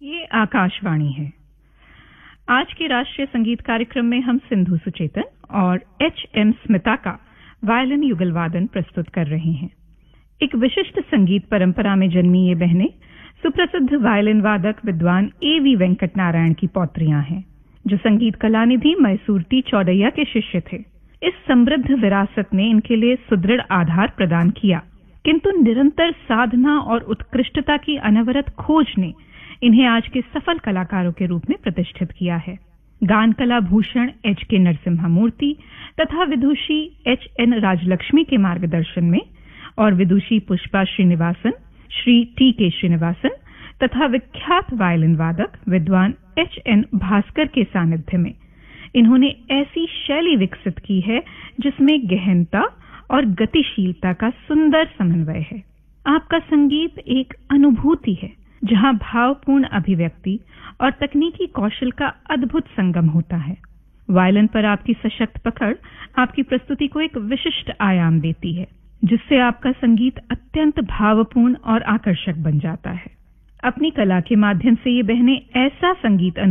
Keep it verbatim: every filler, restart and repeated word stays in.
ये आकाशवाणी है। आज के राष्ट्रीय संगीत कार्यक्रम में हम सिंधु सुचेतन और एच एम स्मिता का वायलिन युगल वादन प्रस्तुत कर रहे हैं। एक विशिष्ट संगीत परंपरा में जन्मी ये बहनें सुप्रसिद्ध वायलिन वादक विद्वान ए वी वेंकट नारायण की पौत्रियां हैं, जो संगीत कलानिधि मैसूर टी चौडैया के शिष्य थे। इस समृद्ध विरासत ने इनके लिए सुदृढ़ आधार प्रदान किया, किंतु निरंतर साधना और उत्कृष्टता की अनवरत खोज ने इन्हें आज के सफल कलाकारों के रूप में प्रतिष्ठित किया है। गान कला भूषण एच के नरसिम्हा मूर्ति तथा विदुषी एच एन राजलक्ष्मी के मार्गदर्शन में और विदुषी पुष्पा श्रीनिवासन, श्री टी के श्रीनिवासन तथा विख्यात वायलिन वादक विद्वान एच एन भास्कर के सानिध्य में इन्होंने ऐसी शैली विकसित की है जिसमें गहनता और गतिशीलता का सुंदर समन्वय है। आपका संगीत एक अनुभूति है जहां भावपूर्ण अभिव्यक्ति और तकनीकी कौशल का अद्भुत संगम होता है। वायलिन पर आपकी सशक्त पकड़ आपकी प्रस्तुति को एक विशिष्ट आयाम देती है, जिससे आपका संगीत अत्यंत भावपूर्ण और आकर्षक बन जाता है। अपनी कला के माध्यम से ये बहनें ऐसा संगीत